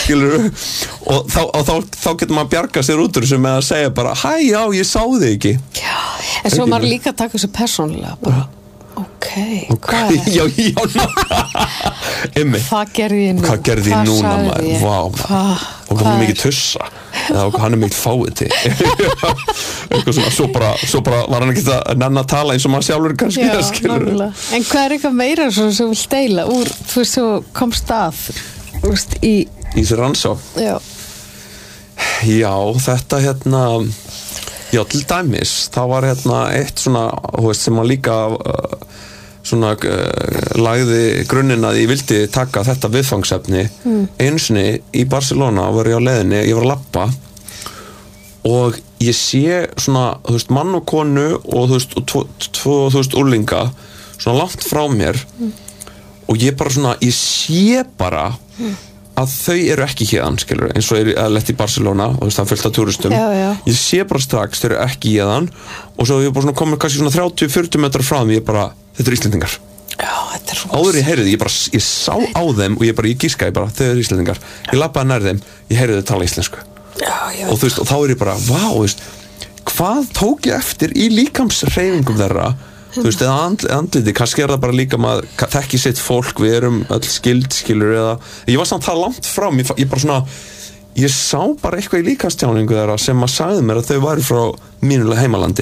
skilur og þá getur maður bjarga sér út úr þessu með að segja bara, hæ, já, ég sá þig ekki en svo maður líka taka þessu persónulega bara, hvað er já, Einmitt. Hvað gerði ég núna maður? Vá, og hann mikið tussa eða hann mikið fáið til eitthvað svona, svo bara var hann ekki að nenna að tala eins og maður sjálfur kannski en hvað er eitthvað meira sem þú vilt deila úr, þú veist, þú komst að í þessi rannsókn já, þetta já, til dæmis það var eitt svona, þú veist, sem að líka svona lagði grunninn að ég vildi taka þetta viðfangsefni einu sinni í Barcelona var ég á leiðinni, ég var að labba og ég sé svona, þú veist, mann og konu og þú veist, og 2000 úrlinga svona langt frá mér og ég bara svona, ég sé bara að þau eru ekki héðan, skilur, eins og er lett í Barcelona og það fullt af túristum ég sé bara strax, þau eru ekki héðan og svo ég bara svona komið kannski svona 30-40 metrar frá þeim, ég bara, þetta eru Íslendingar þetta er áður ég heyrði, ég sá á þeim og ég giskaði bara, þau eru Íslendingar ég labbaði nær þeim, ég heyrði þau tala íslensku og þú veist, og þá er ég bara, vá, þú veist hvað tók ég eftir í líkamshreyfingum þeirra þú veist, eða andliti, kannski það bara líka maður þekki sitt fólk, við erum öll skild, skilur, eða ég var samt það langt frá ég bara svona, ég sá bara eitthvað í líkamstjáningu þeirra sem að sagði mér að þau væri frá mínulega heimalandi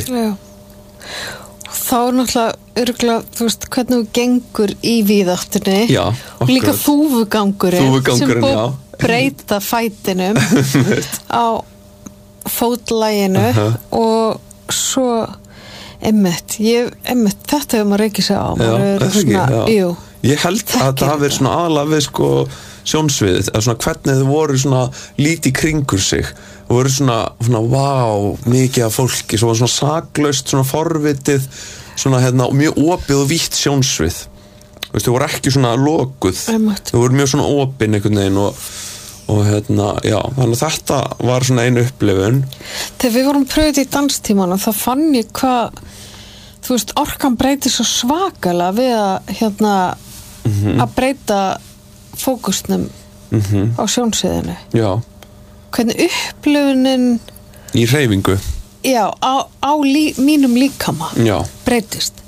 þá er náttúrulega örugglega, þú veist, hvernig þú gengur í víðáttunni og líka þúfugangurinn sem búið breyta fætinum á fótlæginu og svo Einmitt, þetta hefur maður ekki segja á ég held að það hafi verið svona aðalega við sko sjónsviðið, eða svona hvernig þau voru svona lítið kringur sig og voru svona vá, mikið af fólki, svo var svona saklaust svona forvitið, svona mjög opið og vítt sjónsvið þau voru ekki svona lokuð þau voru mjög svona opin einhvern veginn og já, þannig að þetta var svona einu upplifun þegar við vorum pröfðið í danstímana þá fann ég hvað þú veist, orkan breytir svo svakalega við að að breyta fókusnum á sjónsviðinu hvernig upplifunin í hreyfingu á mínum líkama breytist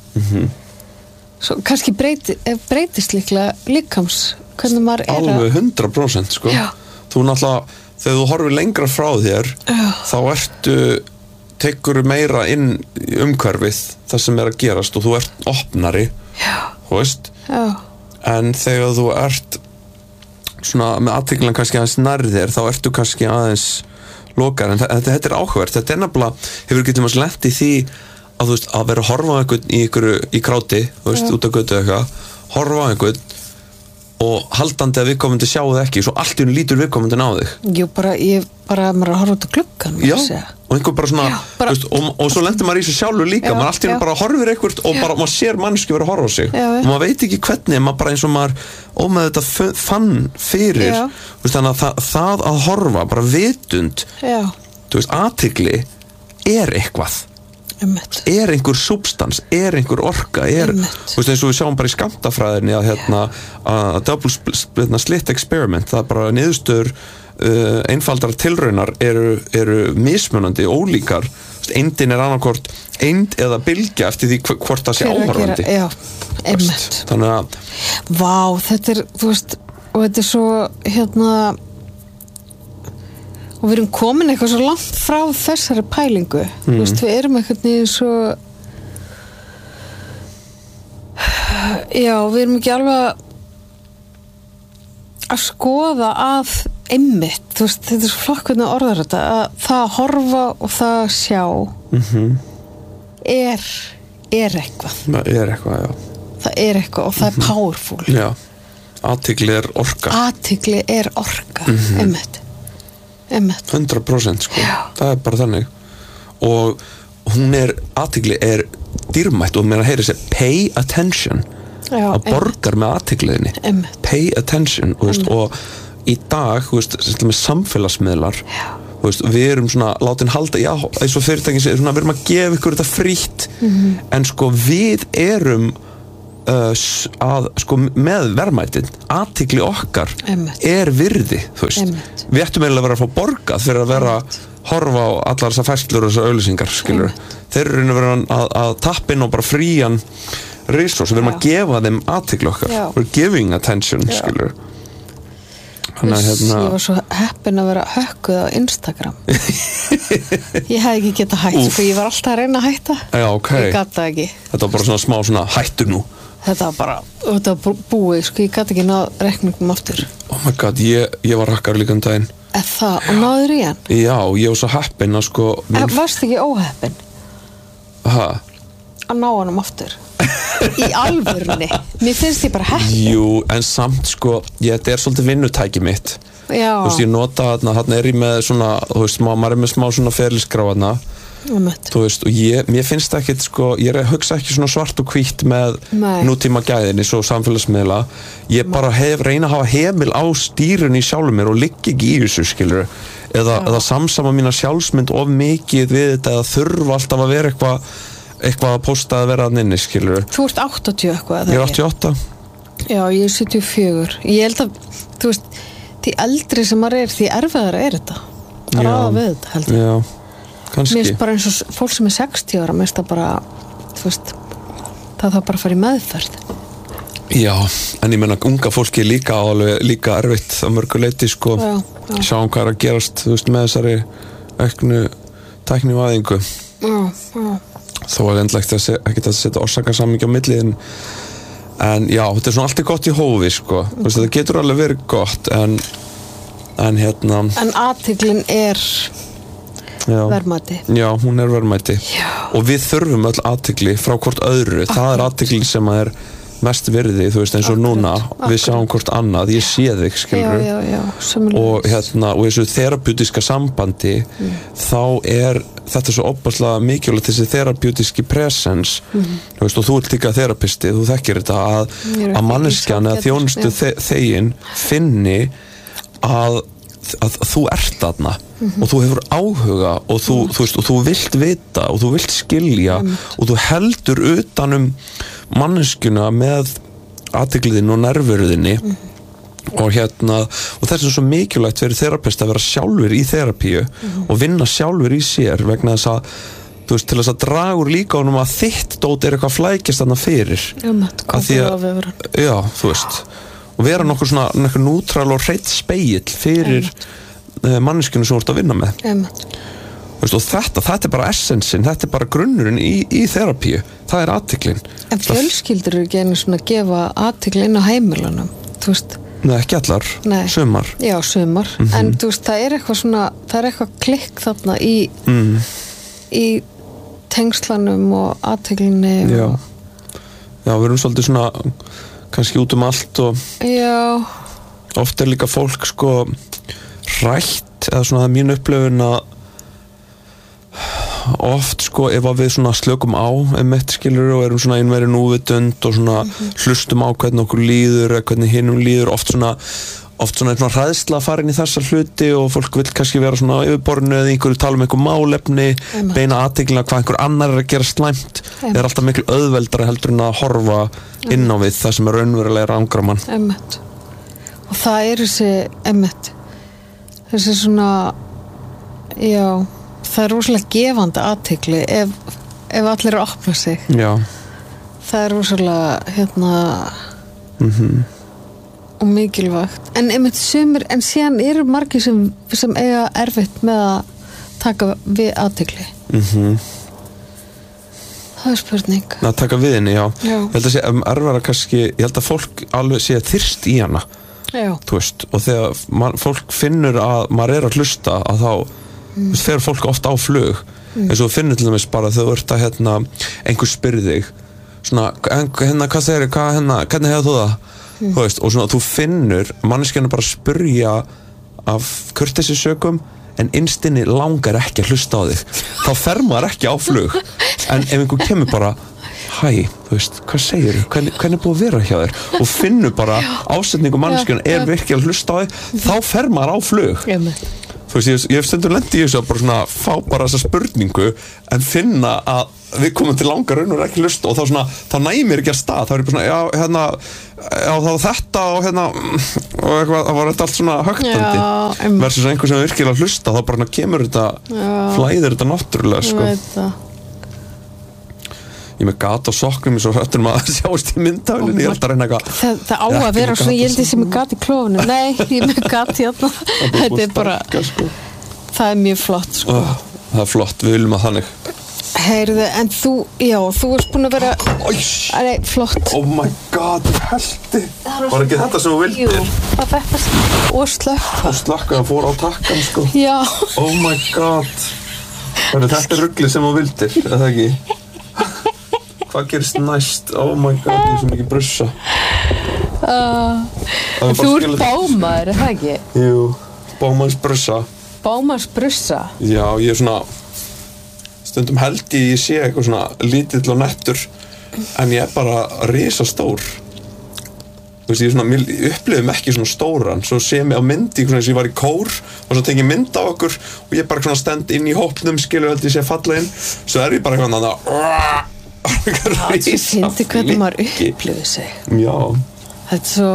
svo kannski breytist líklega líkams hvernig maður alveg 100% sko þú náttúrulega, þegar þú horfir lengra frá þér þá tekur meira inn í umhverfið það sem er að gerast og þú ert opnari þú veist en þegar þú ert svona með athyglan kannski aðeins nærri þér þá ertu kannski aðeins lokar en þetta er áhugavert, þetta er nefnilega hefur getur maður lent í því að þú veist að vera að horfa á einhvern í kráti þú veist, út á götu eitthvað horfa á einhvern og haldandi að viðkomandi sjáu það ekki svo allt í hún lítur viðkomandin á þig ég bara maður að horfa út á gluggan og einhver bara svona veist, og svo lendir maður í sig sjálfur líka maður allt í hún bara horfir eitthvað og bara maður sér manneski vera að horfa á sig og maður veit ekki hvernig maður bara eins og maður með þetta fann fyrir veist, þannig að það að horfa bara vitund þú veist, athygli er eitthvað er einhver substans, er einhver orka þú veist eins og við sjáum bara í skammtafræðinni að double slit experiment, það er bara niðurstöður einfaldar tilraunar eru mismunandi, ólíkar eindin er annarkvort eind eða bylgja eftir því hvort það sé áhorfandi þannig að vá, þetta er, þú veist og þetta er svo og við erum komin eitthvað svo langt frá þessari pælingu þú veist, við erum eitthvað niður svo við erum ekki alveg að skoða að einmitt, þú veist, þetta er svo flott hvernig orðar þetta, að það að horfa og það að sjá er eitthvað það er eitthvað, það er eitthvað og það er powerful athygli er orka einmitt 100% sko, það er bara þannig og hún athygli er dýrmætt og mér að heyra sér pay attention að borgar með athygliðinni pay attention og í dag, þú veist, með samfélagsmiðlar þú veist, við erum svona látin halda, eins og fyrirtækin segir svona, við erum að gefa ykkur þetta frítt en sko við erum sko með verðmætin athygli okkar virði, þú veist við ættum eiginlega að vera að fá borgað fyrir að vera horfa á allar þessar færslur og þessar auglýsingar, skilur þeir eru verið að tappa inn og bara frían resource, við erum að gefa þeim athygli okkar, we're giving attention, skilur ég var svo heppin að vera hökkuð á Instagram ég hef ekki getað hætt sko, ég var alltaf að reyna að hætta ég gat það ekki þetta var bara svona smá svona hættu nú þetta var búið sko, ég gat ekki náð reikningum aftur oh my god, ég var rakkar líka daginn það, og náður í hann? Já, ég var svo heppin að sko varst ekki óheppin? Að ná honum aftur í alvörunni mér finnst ég bara heppin jú, en samt sko, þetta svolítið vinnutæki mitt já þú veist, ég nota þarna ég með svona, þú veist, maður með smá svona ferilskrá þarna þú veist, og mér finnst ekkit sko, ég hugsa ekki svona svart og hvítt með nútíma gæðinni, svo samfélagsmiðla ég bara reyna að hafa hemil á stýrunni í sjálfum mér og ligg ekki í þessu, skilur eða samsama mína sjálfsmynd of mikið við þetta, eða þurfa alltaf að vera eitthvað að posta að vera að nynni, skilur Þú ert 80 eitthvað? Ég er 88 Já, ég er 74 Ég held að, þú veist, því eldri sem maður því erfiðara þetta að ráða við þetta, held ég Já, kannski Mér finnst bara eins og fólk sem er 60 ára mér finnst það bara, þú veist það þarf bara að fara í meðferð Já, en ég menna unga fólki líka erfitt að mörgu leyti, sko sjáum hvað að gerast, þú veist, með þessari auknu tæknivæðingu Já þó að endlegt ekki að setja orsakasamhengi á milli en já, þetta svona alltaf gott í hófi sko, þetta getur alveg verið gott en athyglin verðmæti já, hún verðmæti og við þurfum öll athygli frá hvort öðru það athygli sem er mest virði, þú veist, eins og núna við sjáum hvort annað, ég sé þig, skilur og og þessu terapeutíska sambandi þá þetta svo opaslega mikilvægt þessi terapeutíski presence þú veist, og þú ert líka terapisti, þú þekkir þetta að manneskjan eða þjónustu þegin finni að þú ert þarna og þú hefur áhuga og þú veist, og þú vilt vita og þú vilt skilja og þú heldur utanum manneskjuna með athygliðin og nærveruðinni og og þess er svo mikilvægt fyrir terapist að vera sjálfur í terapíu og vinna sjálfur í sér vegna þess að þú veist, til þess að draga úr líka honum að þitt dót eitthvað flækist þarna fyrir að því að, já, þú veist og vera nokkur nútral og hreitt spegill fyrir manneskjunu sem þú ert að vinna með veist, og þetta er bara essensin, þetta er bara grunnurinn í terapíu, það er athyglin En fjölskyldur eru ekki einu svona að gefa athygli inn á heimilunum, þú veist Nei, ekki allar, sumar Já, sumar, en þú veist, það er eitthvað svona það er eitthvað klikk þarna í tengslanum og athyglinni Já, við erum svolítið svona kannski út allt og Já oft líka fólk sko hrætt, eða svona það er mín upplifun að oft sko ef við svona slökum á einmitt, skilur, og erum svona einverið núvitund og svona hlustum á hvernig okkur líður eða hvernig hinum líður oft svona hræðsla að fara inn í þessa hluti og fólk vill kannski vera svona á yfirborðinu eða einhverju tala einhver málefni beina athygli hvað einhver annar að gera slæmt er alltaf miklu auðveldara heldur en að horfa inn á við það sem er raunverulega rangramann og það er þessi svona já það er rosalega gefandi athygli ef allir eru að opna sig Já. það er rosalega og mikilvægt en einmitt sumir, en síðan eru margir sem eiga erfitt með að taka við athygli það er spurning að taka við henni, já ég held að sé erfara kannski, ég held að fólk alveg sé þyrst í hana þú veist, og þegar fólk finnur að maður er að hlusta að þá fer fólk ofta á flug eins og þú finnur til dæmis bara þegar þú ert að einhver spyrir þig svona, hvað segir þig, hvernig hefur þú það þú veist, og svona þú finnur manneskjana bara að spyrja af kurteisi sökum en innstinni langar ekki að hlusta á þig þá fer maður ekki á flug en ef einhver kemur bara hæ, þú veist, hvað segir þú, hvernig búið að vera hjá þér og finnur bara ásetningu manneskjana er virkilega að hlusta á þig þá fer maður á flug þú veist, ég hef stundum lent í þessu að bara svona fá bara þessa spurningu en finna að við komum til langar raun og ekki hlusta og þá svona, þá nægir mér ekki að stað, þá er ég bara svona, já, þá þetta og og eitthvað, það var þetta allt svona högtandi versus einhver sem virkilega hlusta, þá bara kemur þetta, flæðir þetta náttúrulega, sko. Ég með gat á sokknum eins og hrættur maður sjáist í myndaflinni, ég held að reyna eitthvað. Það á að vera svona, ég held þessi með gat í klófinu. Nei, ég með gat hérna. Þetta bara, það er mjög flott, sko. Það er flott, við viljum að þannig. Heyrðu, en þú ert búin að vera... Nei, flott. Oh my god, ég heldi. Var ekki þetta sem þú vildir? Jú, það þetta og slökka. Og slökka, það fór á takkan, sko. Já. Oh my god. Þetta er ruglið sem þú vildir, eða ekki? Hvað gerist næst? Oh my god, ég er svo mikið brussa. Þú ert bámaður, er það ekki? Jú, bámanns brussa. Bámanns brussa? Já, ég er svona, stundum held ég sé eitthvað svona lítill og nettur, en ég er bara risastór. Þú veist, ég upplifum ekki svona stóran, svo sé mig á myndi, eins og ég var í kór, og svo tengi mynd á okkur, og ég bara svona stend inn í hópnum, skilur held ég sé falla inn, svo er ég bara eitthvað annað, það finnst hvernig maður upplifir sig. Já. Þetta svo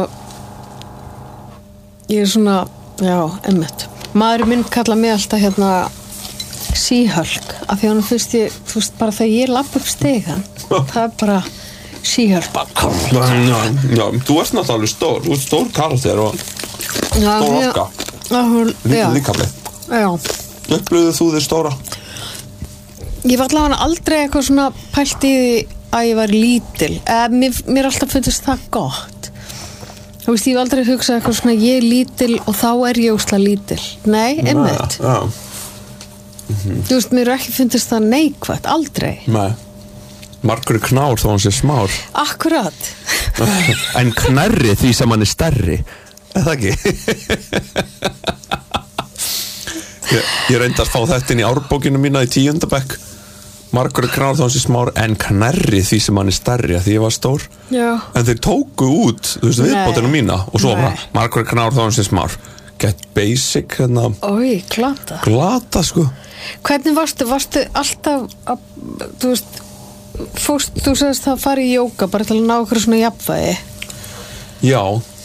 ég er svona, já, einmitt. Maðurinn minn kallar mig alltaf She-Hulk, af því hann finnst ég, þú veist, bara þegar ég lappa upp stigann, það er bara She-Hulk. Já, þú ert náttúrulega stór, þú ert stór karakter og stór orka. Líkamlega. Já. Upplifðu þú þig stóra? Ég var allavega aldrei eitthvað svona pælt í því að ég var lítil. Mér alltaf finnst það gott. Þú veist, ég hef aldrei hugsað eitthvað svona ég er lítil og þá er ég ósla lítil. Nei, einmitt. Þú veist, mér ekki finnst það neikvætt, aldrei. Nei. Margur er knár þó hann sé smár. Akkurat. En knærri því sem hann er stærri. Er það ekki? Ég reyndi að fá þetta inn í árbókinu mína í 10. bekk. Margur er knár þá hans er smár en knærri því sem hann er stærri því ég var stór. Já. En þeir tóku út, þú veist, viðbótinu mína og svo bara, Margur er knár þá hans er smár. Get basic, Ói, glata. Glata, sko. Hvernig varstu alltaf að, þú veist, þú sagðist að fara í jóga bara til að ná okkur svona jafnvægi? Já,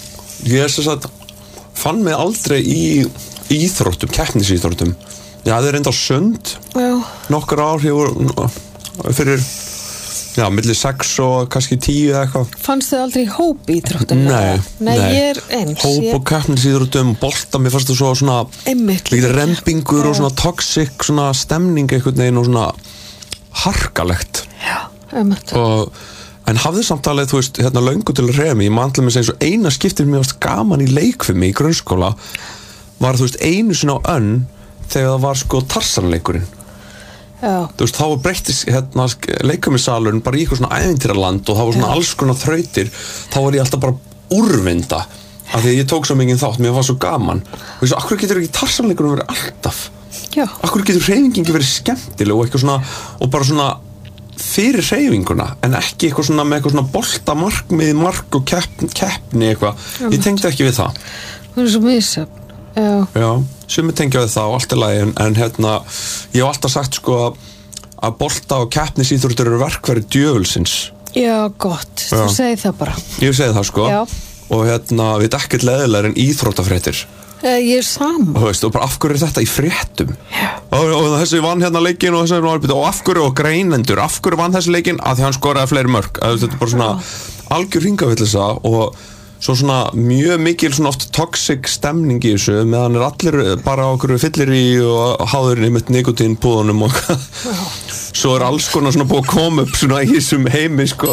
ég fann mig aldrei í íþróttum, keppnisíþróttum. Já, það er enda á sund. Já. Nokkur ár fyrir, milli 6 og kannski 10 eða eitthvað. Fannst þið aldrei hóp íþróttum? Nei, ég er eins. Hóp og keppnisíþróttum, bolta, mér fannst það svona líka rembingur og svona toxic, svona stemning einhvern veginn og svona harkalegt. Já, einmitt. En hafði samtalið, þú veist, löngu til að reyða mig, ég man til að eins og eina skiptir mér varst gaman í leikfimi í grunnskóla var, þú veist, einu sinni á önn þegar það var sko Tarzanleikurinn. Já. Þú veist, þá var breyttist leikfimisalurinn bara í eitthvað svona ævintýraland og það var svona alls konar þrautir, þá var ég alltaf bara úrvinda af því að ég tók svo mikið þátt, mér var svo gaman. Þú veist, akkur getur ekki Tarzanleikurinn verið alltaf? Já. Akkur getur hreyfingin ekki verið skemmtileg og eitthvað svona, og bara svona fyrir hreyfinguna en ekki eitthvað svona með eitthvað svona boltamarkmið, mark og keppni eitthvað. Ég tengdi ekki við það. Það er svo misjafn. Já, sumir tengja við það og allt er lagi en ég hef alltaf sagt sko að bolta og keppnisíþróttir eru verkfæri djöfulsins. Já, gott. Þú segir það bara. Ég segi það sko. Já. Og við erum ekkert leðilegar en íþróttafréttir. Ég er saman. Og veist, og bara af hverju er þetta í fréttum? Já. Og þessi vann leikinn og þessi og af hverju og greinendur, af hverju vann þessi leikinn að því hann skoraði fleiri mörk. Þetta er bara svona algjör hringavillisa og svo svona mjög mikil svona oft toxic stemning í þessu meðan allir bara á okkur fyllir í og háður í mitt nikotínpúðunum og svo alls konar svona búið að koma upp svona í þessum heimi sko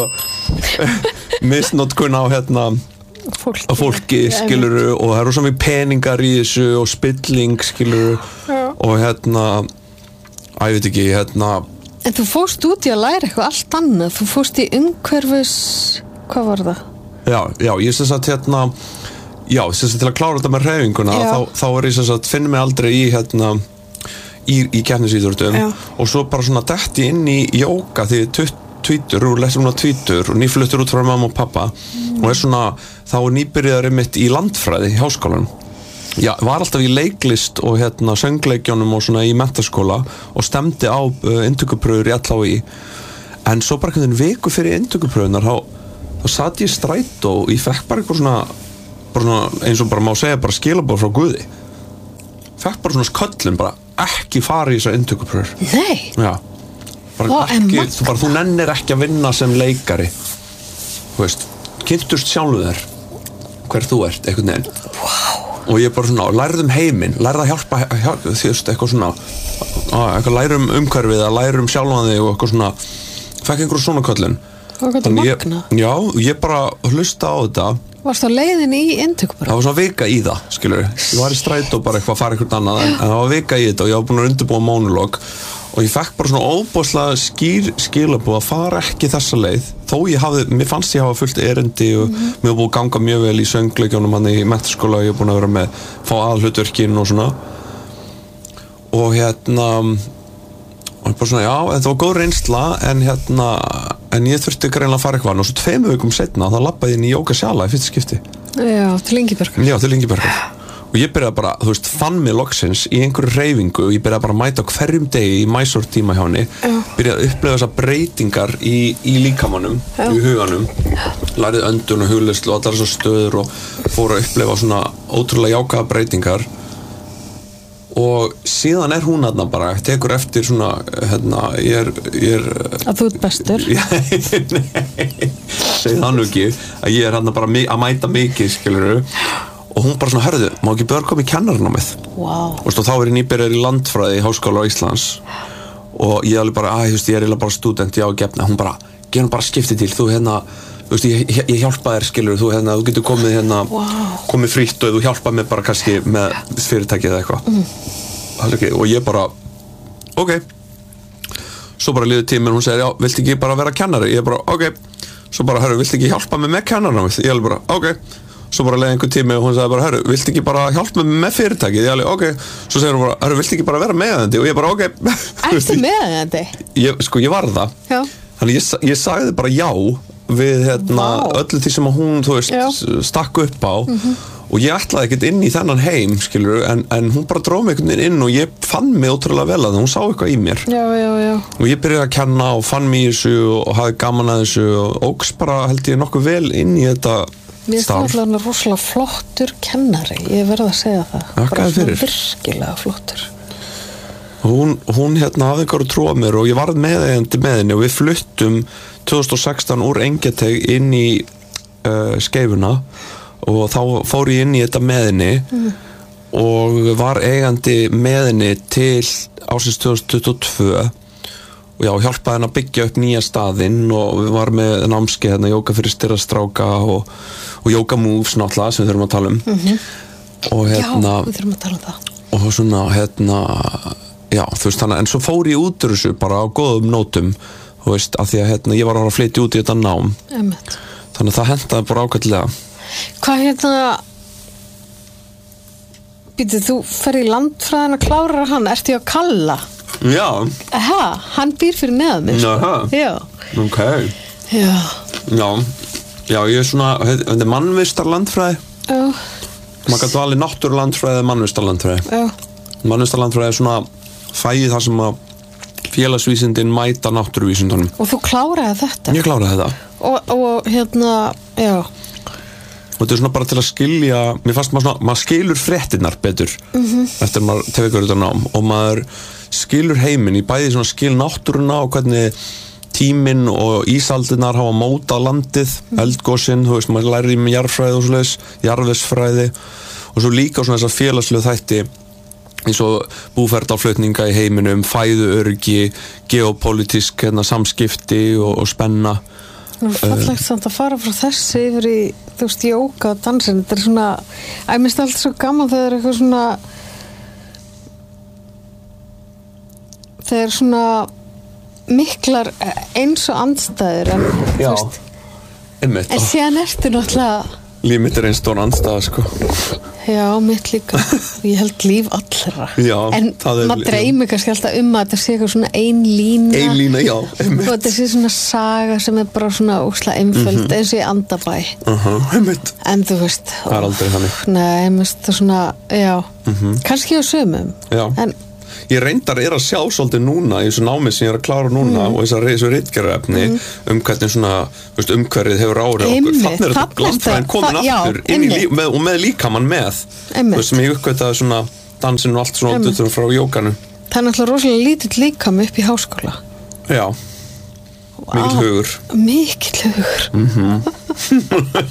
misnotkun á fólki skiluru og það eru svo mikið peningar í þessu og spilling skiluru og ég veit ekki En þú fórst út í að læra eitthvað allt annað, þú fórst í umhverfis, hvað var það? Já, ég sem sagt til að klára þetta með hreyfinguna þá er ég sem sagt, finn mig aldrei í keppnisíþróttum og svo bara svona detti inn í jóga því tvítur og nýfluttur út frá mamma og pappa og er svona, þá er nýbyrjaður mitt í landfræði í háskólanum Já, var alltaf í leiklist og söngleikjónum og svona í menntaskóla og stemdi á inntökupröfur í LHÍ en svo bara einhvern viku fyrir inntökupröfunar þá satt ég strætó og ég fekk bara eitthvað svona eins og bara má segja bara skilaboð frá Guði fekk bara svona köllun bara ekki fara í þessar inntökupröfur. Nei. Já. Bara ekki, þú nennir ekki að vinna sem leikari. Þú veist, kynntust sjálfu þér hver þú ert, einhvern veginn. Wow. Og ég bara svona, lærðum heiminn, lærði að hjálpa þú veist, eitthvað svona eitthvað lærum umhverfið, að lærum sjálfan þig og eitthvað svona, fekk einhverjum svona köllun. Og hvað magna? Já, ég bara hlusta á þetta. Varst á leiðin í inntökupróf? Það var svona vika í það, skilur. Ég var í strætó bara eitthvað að fara eitthvað annað en það var vika í þetta og ég var búin að undirbúa mónolog og ég fekk bara svona óbúðslega skilaboð að fara ekki þessa leið þó mér fannst ég hafa fullt erindi og mér var búin að ganga mjög vel í söngleikjónum hann í menntaskóla og ég var búin að vera með fá aðhlutverkin og svona og og bara svona, já, þetta var góð reynsla en ég þurfti greinlega að fara eitthvað og svo 2 vikum seinna þá labbaði ég inn í Jóka Sjala í fyrsta skipti. Já, til Ingibergar. Já, til Ingibergar. Og ég byrjaði bara, þú veist, fann mig loksins í einhverju hreyfingu og ég byrjaði bara að mæta á hverjum degi í mæsortíma hjá henni, byrjaði að upplega þessar breytingar í líkamannum, í huganum, lærið öndun og hugleiðslu og allar þessar stöður og fór að upplega svona ótrúlega jákvæða breytingar og síðan hún þarna bara, tekur eftir svona, ég er að þú ert bestur? Nei, segi það nú ekki, að ég er þarna bara að mæta mikið, skilurðu. Og hún bara svona, hörðu, má ekki börn koma í kennaranámið? Wow. Og þá er ég nýbyrjar í landfræði í Háskóla Íslands og ég alveg bara, ég er eiginlega bara stúdent, já, gefna, hún bara, gerum bara skipti til, þú þú veist, ég hjálpa þér, skilur, þú getur komið komið frítt og þú hjálpa mér bara kannski með fyrirtækið eða eitthvað. Og ég bara, ok. Svo bara liður tíminn, hún segir, já, viltu ekki bara vera kennari? Ég bara, ok. Svo bara, hörru, viltu ekki hjálpa mér með kennaranámið? Ég alveg bara, ok. Svo bara leið einhver tími og hún sagði bara, hörru, viltu ekki bara hjálpa mér með fyrirtækið? Ég alveg, ok. Svo segir hún bara, hörru, viltu ekki bara vera meðeigandi? Og ég bara, ok. Ertu meðeigandi? Ég var það. Já. Þannig ég sagði bara já við öllu því sem hún, þú veist, stakk upp á og ég ætlaði ekkert inn í þennan heim, skilur, en hún bara dróð mig einhvern veginn inn og ég fann mig ótrúlega vel að það, hún sá eitthvað í mér. Já. Og ég byrjaði að kenna og fann mig í þessu og hafði gaman að þessu og óks bara held ég nokkuð vel inn í þetta starf. Mér finnst það alveg rosalega flottur kennari, ég verð að segja það. Bara svona virkilega flottur. Hún hafði eitthvað trú á mér og ég varð meðeigandi með henni og við fluttum 2016 úr Engjateig inn í Skeifuna og þá fór ég inn í þetta með henni og var eigandi með henni til ársins 2022 og já, hjálpaði henni að byggja upp nýja staðinn og við varum með námskeið jóga fyrir styrra stráka og yoga moves náttúrulega sem við þurfum að tala um og já, við þurfum að tala um það og svona já, þú veist þannig, en svo fór ég út úr þessu bara á góðum nótum þú veist, af því að ég var að flytja út í þetta nám þannig að það hentaði bara ákvæmlega. Hvað býtu, þú fer í landfræðin að klára hann, ertu ég að kalla? Já. Aha, hann býr fyrir neðan mig, sko. Já. Ok. Já, ég er svona, þetta er mannvistarlandfræði. Já. Maður gæti valið náttúrulandfræði, mannvistarlandfræði. Já. Mannvistarlandfræði er svona fæið þar sem að félagsvísindin mæta náttúruvísindunum. Og þú kláraði þetta? Ég kláraði þetta. Og já. Og þetta er svona bara til að skilja, mér fannst maður skilur fréttirnar betur eftir maður tekur þetta nám og maður skilur heiminn í bæði svona skil náttúruna og hvernig tíminn og ísaldirnar hafa mótað landið, eldgosinn, þú veist, maður lærir með jarðfræði og svoleiðis, jarðvegsfræði og svo líka svona þessar félagslegu þætti eins og búferðarflutninga í heiminum, fæðuöryggi, geopolítísk samskipti og spenna. Það fallegt samt að fara frá þessi yfir í, þú veist, jóga og dansin, þetta er svona, ég minnst alltaf svo gaman þegar eitthvað svona þegar svona miklar eins og andstæður en, þú veist, en síðan ertu náttúrulega Líf mitt einn stór andstæða, sko. Já, mitt líka. Ég held líf allra. Já, en maður dreymir kannski alltaf að þetta sé eitthvað svona ein lína. Ein lína, já. Og þetta sé svona saga sem bara svona óslega einföld, eins og í Andabæ. Einmitt. En þú veist. Það aldrei þannig. Nei, það svona, já. Kannski á sumum. Já. En ég reyndar að sjá svolítið núna í þessu námi sem ég að klára núna og þessu ritgerðarefni hvernig svona, umhverfið hefur áhrif okkur. Þannig þetta landfræðin komin aftur inn í og með líkamann með. Sem ég uppgötaði svona dansinn og allt svona út frá jóganum. Það náttúrulega rosalega lítill líkami upp í háskóla. Já. Mikill hugur. Mikill hugur.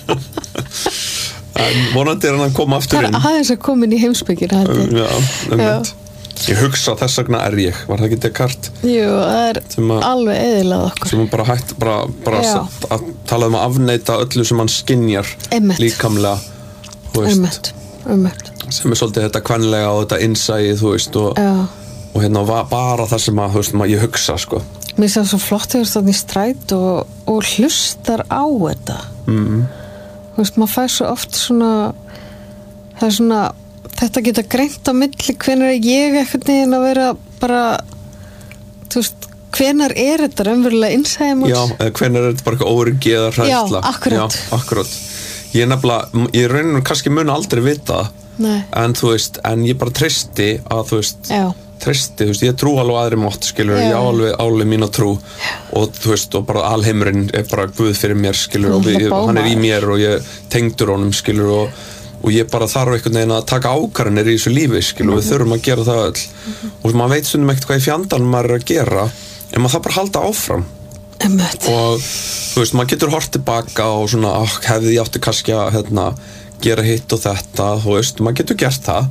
En vonandi hann að koma aftur inn. Það aðeins að koma inn í heimspekina. Já. Ég hugsa þess vegna ég, var það ekki Descartes? Jú, það alveg eðilað okkur. Sem bara hægt, bara að tala að afneita öllu sem hann skynjar líkamlega, þú veist. Sem svolítið þetta kvenlega og þetta innsæið, þú veist, og hérna bara það sem þú veist, ég hugsa, sko. Mér finnst það svo flott þegar það í stræt og hlustar á þetta. Þú veist, maður fær svo oft svona, það svona, þetta geta greint á milli hvenær ég einhvern veginn að vera bara, þú veist, hvenær þetta raunverulega innsæðum? Já, eða hvenær þetta bara eitthvað óöryggi eða hræðsla? Já, akkurat. Já, akkurat. Ég nefnilega, ég rauninu kannski mun aldrei vita, en þú veist, en ég bara treysti að, þú veist, þú veist, ég trú alveg aðri mátt, skilur, ég á alveg mína trú og þú veist, og bara alheimurinn bara Guð fyrir mér, skilur, og hann í mér og ég tengdur honum, skilur, og ég bara þarf einhvern veginn að taka ákvarðanir í þessu lífi, og við þurfum að gera það öll og maður veit stundum ekkert hvað í fjandanum maður að gera en maður þarf bara að halda áfram og þú veist, maður getur hort tilbaka og svona, hefði ég átti kannski að gera hitt og þetta, þú veist, maður getur gert það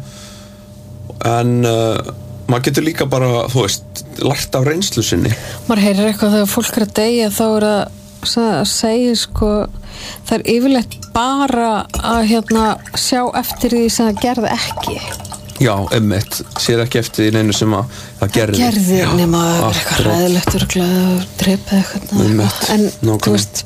en maður getur líka bara, þú veist, lært af reynslu sinni. Maður heyrir eitthvað þegar fólk að deyja þá að segja, sko, það yfirleitt bara að sjá eftir því sem það gerði ekki. Já, einmitt, sér ekki eftir því neinu sem að það gerði. Nema að vera eitthvað ræðilegt og drepa eitthvað. En þú veist,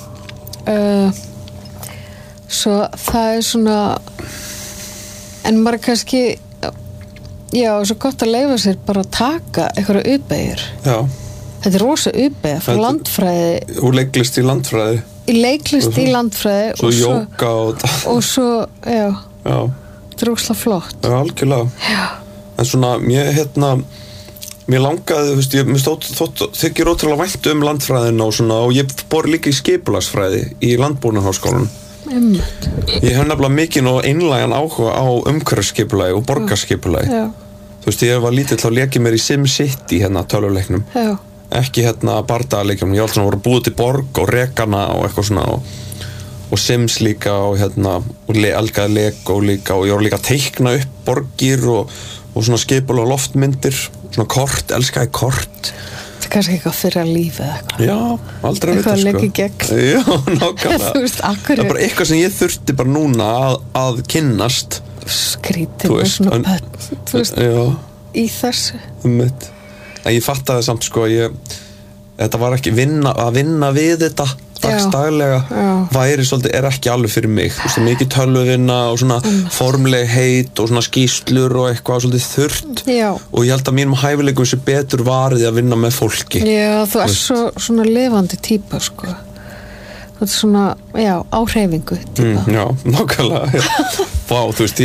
svo það svona, en maður kannski, já, svo gott að leyfa sér bara að taka eitthvað uppeyjur. Já. Þetta rosa uppeyja frá landfræði. Og leiklist í landfræði. Í leiklist í landfræði. Svo jóga og svo, já. Þetta rosalega flott. Já, algjörlega. Já. En svona, mér langaði, þú veist, mér þykir ótrúlega vænt landfræðina og svona, og ég bor líka í skipulagsfræði í Landbúnaðarháskólanum. Ég hef nefnilega mikinn og einlægan áhuga á umhverfisskipulagi og borgarskipulagi. Já. Þú veist, ég var lítill þá lekið mér í SimCity tölvuleiknum. Já. Ekki bardagaleikjum, ég alltaf voru búið til borg og rekana og eitthvað svona og Sims líka og elgaði Lego líka og ég var líka að teikna upp borgir og svona skipul og loftmyndir, svona kort, elskaði kort. Það er kannski eitthvað fyrir að lífi eða eitthvað. Já, aldrei að vita, eitthvað að leika í gegn. Já, nákvæmlega. Þú veist, akkur það bara eitthvað sem ég þurfti bara núna að kynnast. Skrítið með svona pött, þú veist, í þessu. En ég fattaði samt, sko, þetta var ekki að vinna við þetta dagstaglega væri svolítið, ekki alveg fyrir mig. Þú veist, mikið tölvuvinna og svona formleg heit og svona skýrslur og eitthvað svolítið þurrt. Já. Og ég held að mínum hæfileikum sé betur varið að vinna með fólki. Já, þú ert svona lifandi típa, sko. Þú ert svona, á hreyfingu típa. Já, nákvæmlega. Vá, þú veist,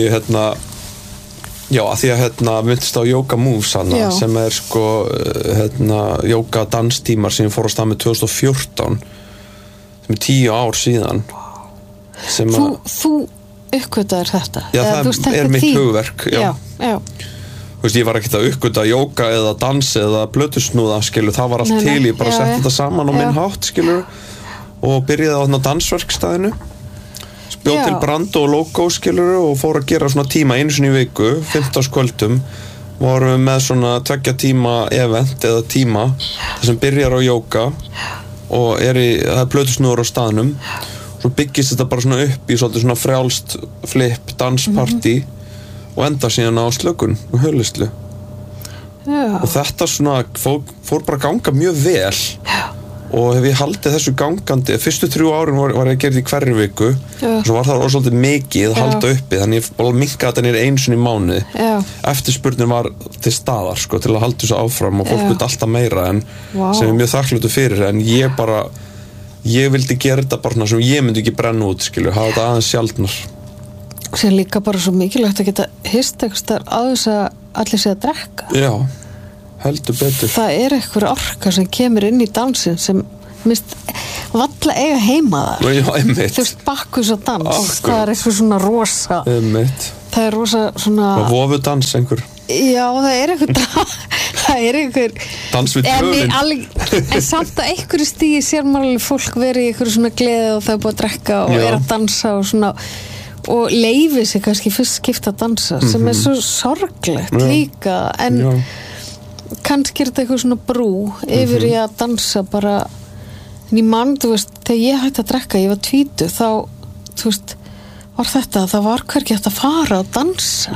já, að því að myndist á Yoga Moves sem sko yoga danstímar sem ég fór á stað með 2014 sem 10 ár síðan sem Þú uppgötaðir þetta? Já, það mitt hugverk. Já. Þú veist, ég var ekkert að uppgöta yoga eða dans eða blötusnúða, skilur, það var allt til, ég bara setti þetta saman á minn hátt, skilur, og byrjaði á dansverkstæðinu. Bjóð til brand og logo, skilur, og fór að gera svona tíma einu sinni í viku, 15 kvöldum, vorum við með svona 2 tíma event eða tíma, það sem byrjar á yoga og það er blötusnúður á staðnum, svo byggist þetta bara svona upp í svolítið svona frjálst flip, dansparty og enda síðan á slökun og hölustlu. Og þetta svona fór bara að ganga mjög vel og hef ég haldið þessu gangandi fyrstu 3 árin var ég að gera þetta í hverri viku og svo var það svolítið mikið að halda uppi þannig ég minnkaði þetta niður einu sinni í mánuði eftirspurnin var til staðar sko, til að halda þessu áfram og fólk vildi alltaf meira en sem mjög þakklátur fyrir en ég vildi gera þetta bara svona sem ég myndi ekki brenna út skilju, hafa þetta aðeins sjaldnar sem líka bara svo mikilvægt að geta hist eitthvað á þess að allir sé að drekka já heldur betur. Það eitthvað orka sem kemur inn í dansin sem minnst valla eiga heima þar. Já, einmitt. Þú veist, bakkus og dans. Það eitthvað svona rosa. Einmitt. Það rosa svona... Og vofudans einhver. Já, það eitthvað... það einhver... Dans við döfin. En samt að einhverju stígi sér maður alveg fólk verið í einhverju svona gleði og það búið að drekka og að dansa og svona... og leifi sig kannski fyrst skipta að dansa sem svo sorglegt líka en... Já. Kannski þetta eitthvað svona brú yfir í að dansa bara en ég mann, þú veist, þegar ég hætti að drekka ég var 20, þá, þú veist var þetta, það var hvergi hægt að fara að dansa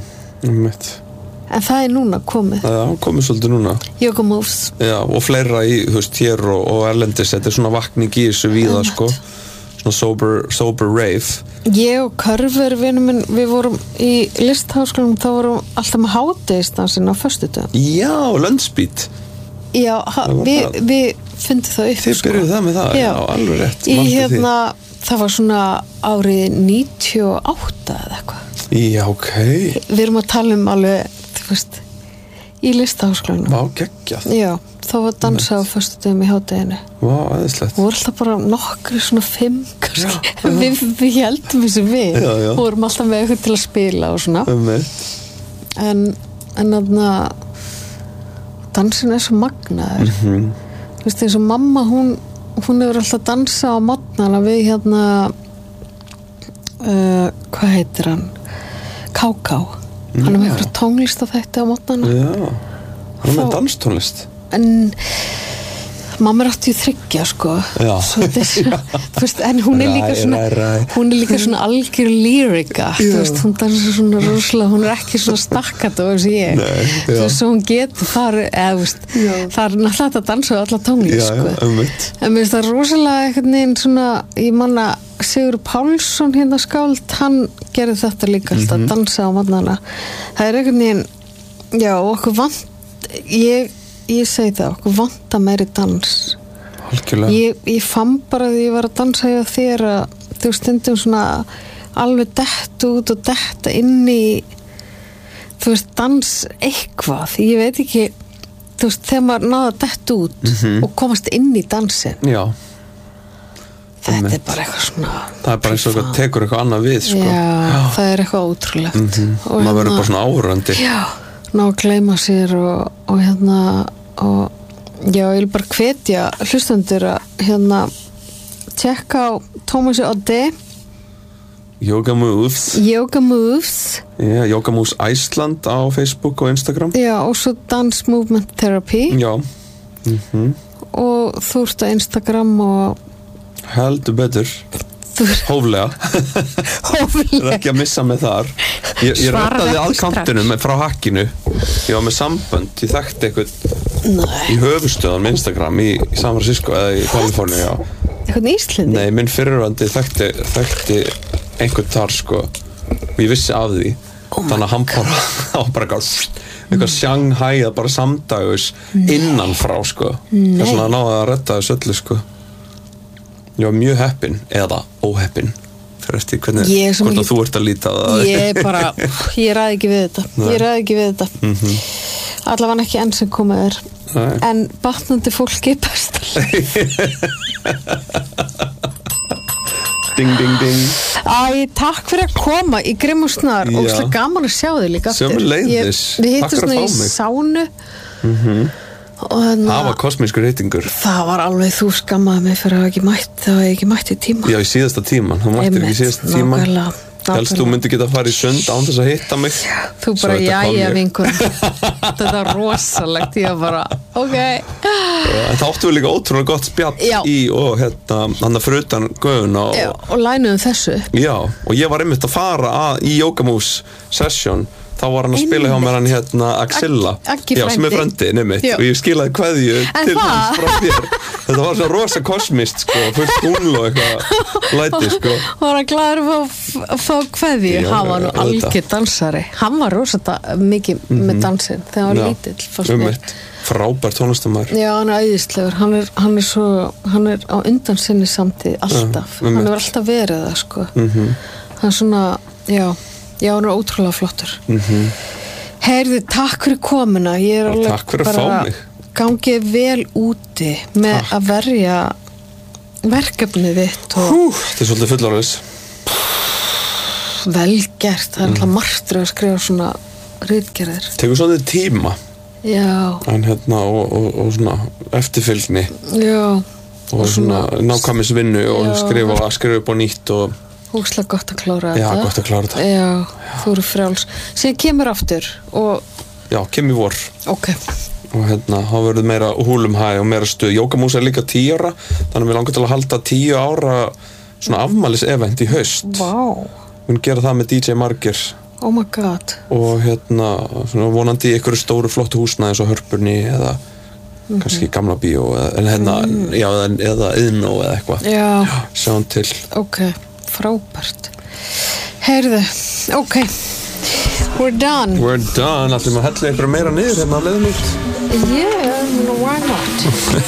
en það núna komið komið svolítið núna Yoga Moves já, og fleira í, þú veist, hér og erlendis þetta svona vakning í þessu víða sko svona sober rave ég og Körfur vinur minn við vorum í listháskólanum þá vorum alltaf með hádegisdansin á föstudögum já, Lundspeed já, við fundum það upp þið byrjuðu það með það, já alveg rétt það var svona árið 98 eða eitthvað já, ok við erum að tala alveg, þú veist í listháskólanum vá, geggjað já þá var dansa á föstudögum í hádeginu vá, æðislegt og voru alltaf bara nokkri svona 5 kannski við heldum þessu við og vorum alltaf með eitthvað til að spila og svona en þarna dansin svo magnaður þú veist eins og mamma hún hefur alltaf dansað á morgnana við hvað heitir hann Káká hann með eitthvað tónlist á þetta á morgnana já, hann með danstónlist en mamma 83 sko svo þetta þú veist, en hún líka svona hún líka svona algjör lyrika þú veist, hún dansar svona rosalega hún ekki svona stakkat og eins og ég þú veist, svo hún getur farið eða þú veist, það náttúrulega að dansa á alla tónlist sko, en mér finnst það rosalega einhvern veginn svona, ég manna Sigur Pálsson hérna skáld hann gerði þetta líka alltaf að dansa á morgnana það einhvern veginn já, okkur vant ég segi það, okkur vantar meiri dans algjörlega ég fann bara því ég var að dansa hjá þér að þú stundum svona alveg dett út og detta inn í þú veist, dans eitthvað ég veit ekki, þú veist, þegar maður náða dett út og komast inn í dansin já þetta bara eitthvað svona það bara eins og eitthvað tekur eitthvað annað við sko. já, það eitthvað ótrúlegt og maður verður bara svona áhorfandi já ná að gleyma sér og já, ég vil bara hvetja hlustendur að tjekka á Tómasi Oddi Yoga Moves já, Yoga Moves Iceland á Facebook og Instagram já, og svo Dance Movement Therapy já og þú ert á Instagram og heldur betur hóflega ekki að missa mig þar ég rettaði aðkantinum frá hackinu ég var með sambönd, ég þekkti eitthvað í höfustöðan með Instagram í San Francisco eða í Kaliforníu eitthvað í Íslandi? Nei, minn fyrirvandi þekkti einhvern þar sko og ég vissi af því þannig að hann bara eitthvað Shanghai bara samdagus innanfrá sko þess að náði að retta þessu öllu sko ég var mjög heppin eða óheppin fyrir eftir hvort að þú ert að líta það ég ræði ekki við þetta allavega ekki enn sem komið en batnandi fólki best ding ding ding takk fyrir að koma í Grimm og Snar og slik gaman að sjá þig líka sömuleiðis við hittum svona í sánu það var kosmískur reytingur það var alveg, þú skammaði mig fyrir að það var ekki mætt í tíma já, í síðasta tíman, hún mættir ekki í síðasta tíma helst þú myndi geta að fara í sund án þess að hitta mig þú bara, jæja vingur þetta var rosalegt, ég bara ok það áttu við líka ótrúlega gott spjall í og hann að fyrir utan göfuna og lænuðum þessu já, og ég var einmitt að fara í Yoga Moves session þá var hann að spila hjá mér hann Axilla já, sem frændi nefnitt og ég skilaði kveðju til hans frá þér Þetta var svo rosa kosmist sko, fullt tungl og eitthvað læti sko. Var hann glaður að fá kveðju? Hann var nú algjör dansari. Hann var rosa mikið með dansinn þegar hann var lítill. Frábær tónlistarmaður. Já, hann æðislegur. Hann á undan sinni samtíð alltaf. Hann hefur alltaf verið það sko. Hann svona, já, hann ótrúlega flottur. Heyrðu, takk fyrir komuna. Ég alveg takk fyrir að fá mig. Gangið vel úti með að verja verkefnið þitt þetta svolítið fullorðis vel gert, það alltaf margtur að skrifa svona ritgerðir tekur svolítið tíma en og svona eftirfylgni og svona nákvæmisvinnu og skrifa upp á nýtt og húslega gott að klára þetta gott að klára þetta já, þú eru frjáls síðan kemur aftur og kemur í vor og þá verður meira húlumhæ og meira stuð. Jókamús líka 10 ára þannig við langar til að halda 10 ára svona afmælisevent í haust við gera það með DJ Margir oh my god og svona vonandi í einhverju stóru flottu húsnæði eins og Hörpunni eða kannski Gamla bíó eða Iðnó eða eitthvað sjáum til frábært heyrðu, we're done ætlum að hella einhverju meira niður á leiðinni yeah, why not